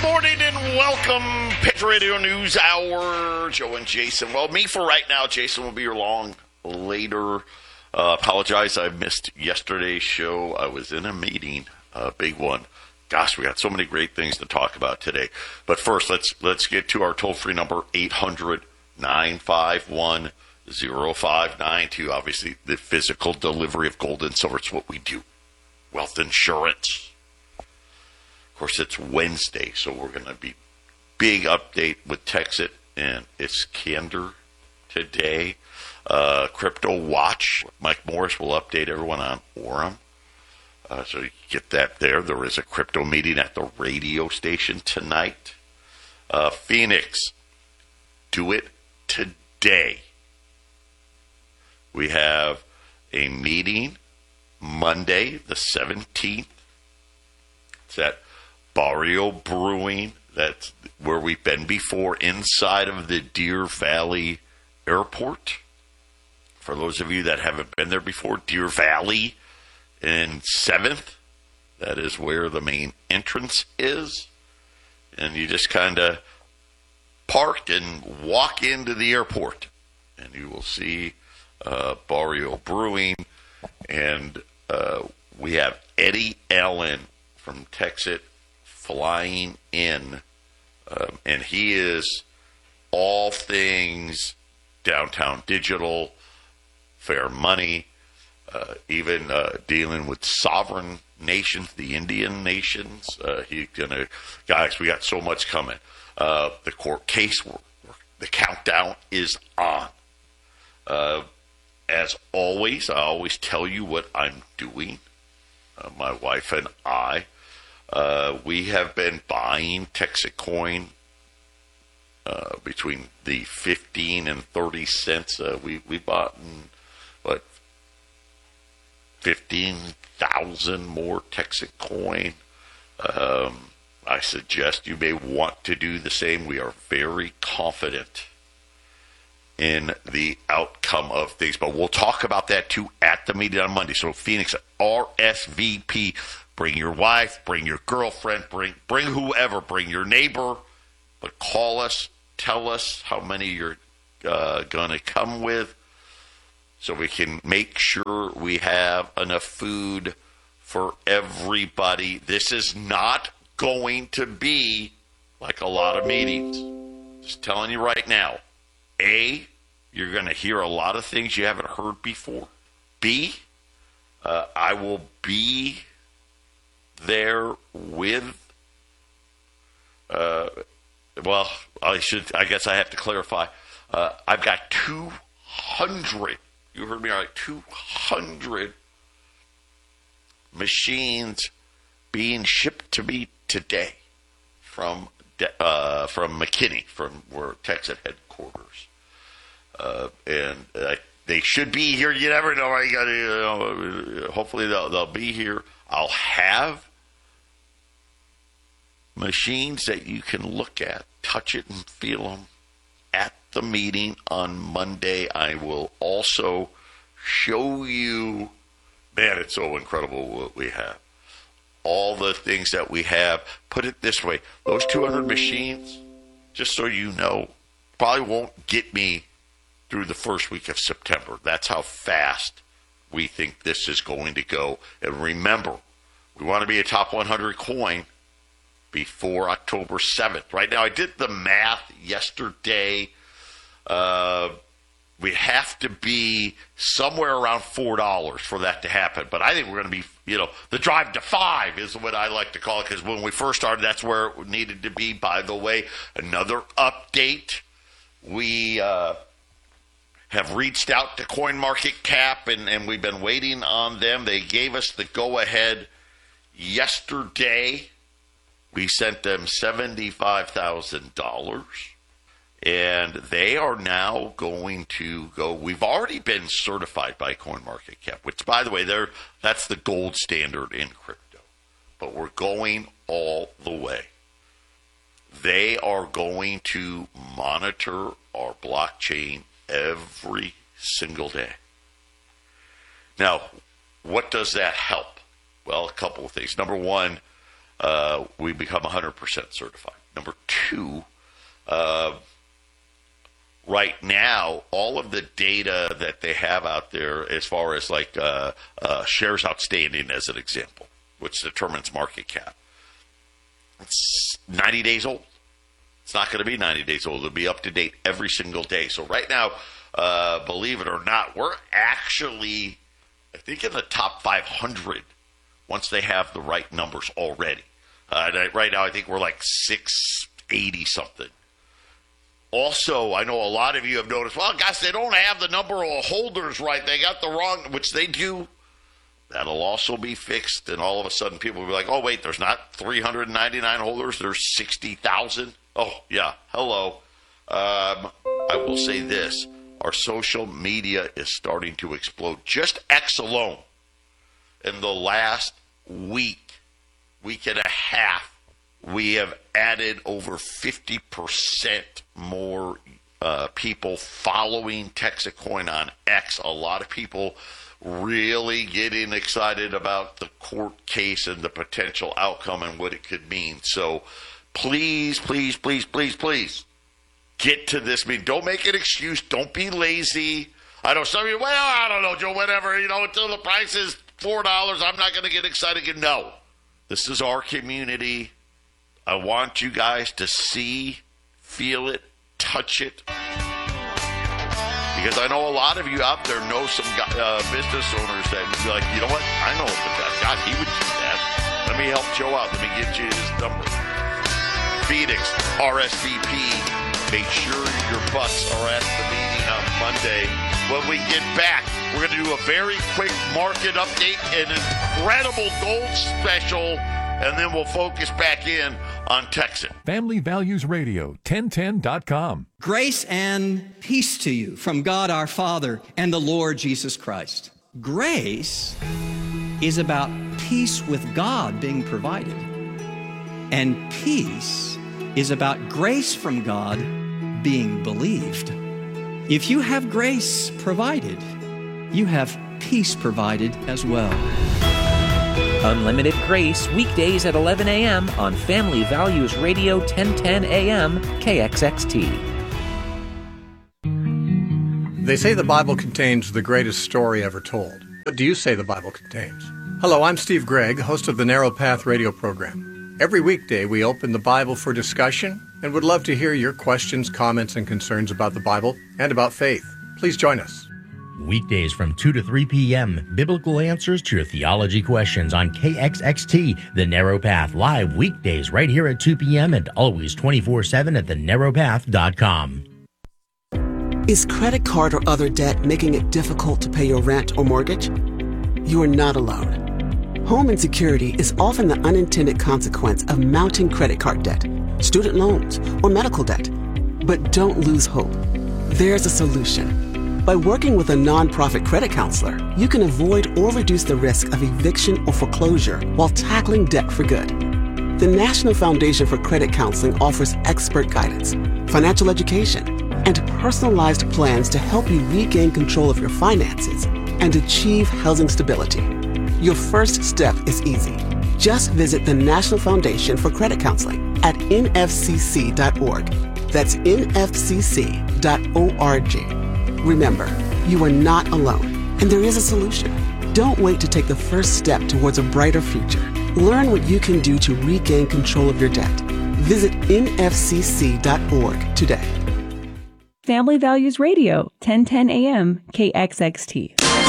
Morning and welcome, Patriot Radio News Hour. Joe and Jason. Well, me for right now. Jason will be along later. Apologize, I missed yesterday's show. I was in a meeting, a big one. Gosh, we got so many great things to talk about today. But first, let's get to our toll-free number, 800-951-0592. Obviously, the physical delivery of gold and silver is what we do. Wealth insurance. Of course, it's Wednesday, so we're going to be big update with Texit and Iskander today. Crypto Watch. Mike Morris will update everyone on Orem. So you get that there. There is a crypto meeting at the radio station tonight. Phoenix, do it today. We have a meeting Monday, the 17th. It's at Barrio Brewing. That's where we've been before, inside of the Deer Valley Airport. For those of you that haven't been there before, Deer Valley in 7th, that is where the main entrance is. And you just kind of park and walk into the airport. And you will see Barrio Brewing. And we have Eddie Allen from Texit flying in, and he is all things downtown digital, fair money, even dealing with sovereign nations, the Indian nations. He's gonna, guys, we got so much coming. The court case, the countdown is on. As always, I always tell you what I'm doing. My wife and I. We have been buying Texit coin between the 15 and 30 cents. We bought, 15,000 more Texit coin. I suggest you may want to do the same. We are very confident in the outcome of things, but we'll talk about that too at the meeting on Monday. So Phoenix, RSVP. Bring your wife, bring your girlfriend, bring whoever, bring your neighbor, but call us, tell us how many you're going to come with so we can make sure we have enough food for everybody. This is not going to be like a lot of meetings. Just telling you right now. A, you're going to hear a lot of things you haven't heard before. B, I will be there with, I guess I have to clarify. I've got 200, you heard me right, 200 machines being shipped to me today from McKinney, from where Texit headquarters. And they should be here. You never know. Hopefully they'll be here. I'll have machines that you can look at, touch it, and feel them at the meeting on Monday. I will also show you, man, it's so incredible what we have. All the things that we have. Put it this way, those 200 machines, just so you know, probably won't get me through the first week of September. That's how fast we think this is going to go. And remember, we want to be a top 100 coin before October 7th. Right now, I did the math yesterday. We have to be somewhere around $4 for that to happen. But I think we're going to be, the drive to 5 is what I like to call it, because when we first started, that's where it needed to be. By the way, another update. We have reached out to CoinMarketCap, and we've been waiting on them. They gave us the go-ahead yesterday. We sent them $75,000, and they are now going to go. We've already been certified by CoinMarketCap, which, by the way, that's the gold standard in crypto. But we're going all the way. They are going to monitor our blockchain every single day. Now, what does that help? Well, a couple of things. Number one, we become 100% certified. Number two, right now, all of the data that they have out there as far as like shares outstanding as an example, which determines market cap, it's 90 days old. It's not going to be 90 days old. It'll be up to date every single day. So right now, believe it or not, we're actually, I think, in the top 500 once they have the right numbers already. Right now, I think we're like 680 something. Also, I know a lot of you have noticed, well, guys, they don't have the number of holders right. They got the wrong, which they do. That'll also be fixed, and all of a sudden people will be like, oh, wait, there's not 399 holders. There's 60,000. Oh, yeah, hello. I will say this. Our social media is starting to explode. Just X alone, in the last week and a half, we have added over 50% more people following Texacoin on X. A lot of people really getting excited about the court case and the potential outcome and what it could mean. So please, please, please, please, please get to this meeting. Don't make an excuse. Don't be lazy. I know some of you, well, I don't know, Joe, whatever, until the price is $4, I'm not going to get excited. No, this is our community. I want you guys to see, feel it, touch it. Because I know a lot of you out there know some business owners that would be like, you know what? I know that God, he would do that. Let me help Joe out. Let me get you his number. Phoenix, RSVP. Make sure your butts are at the meeting on Monday. When we get back, we're going to do a very quick market update, an incredible gold special, and then we'll focus back in on Texan. Family Values Radio, 1010.com. Grace and peace to you from God our Father and the Lord Jesus Christ. Grace is about peace with God being provided. And peace is about grace from God being believed. If you have grace provided, you have peace provided as well. Unlimited Grace, weekdays at 11 a.m. on Family Values Radio, 1010 a.m. KXXT. They say the Bible contains the greatest story ever told. What do you say the Bible contains? Hello, I'm Steve Gregg, host of the Narrow Path radio program. Every weekday we open the Bible for discussion and would love to hear your questions, comments, and concerns about the Bible and about faith. Please join us. Weekdays from 2 to 3 p.m., biblical answers to your theology questions on KXXT, The Narrow Path, live weekdays right here at 2 p.m. and always 24/7 at thenarrowpath.com. Is credit card or other debt making it difficult to pay your rent or mortgage? You are not alone. Home insecurity is often the unintended consequence of mounting credit card debt, student loans, or medical debt. But don't lose hope. There's a solution. By working with a nonprofit credit counselor, you can avoid or reduce the risk of eviction or foreclosure while tackling debt for good. The National Foundation for Credit Counseling offers expert guidance, financial education, and personalized plans to help you regain control of your finances and achieve housing stability. Your first step is easy. Just visit the National Foundation for Credit Counseling at nfcc.org. That's nfcc.org. Remember, you are not alone, and there is a solution. Don't wait to take the first step towards a brighter future. Learn what you can do to regain control of your debt. Visit nfcc.org today. Family Values Radio, 1010 a.m. KXXT.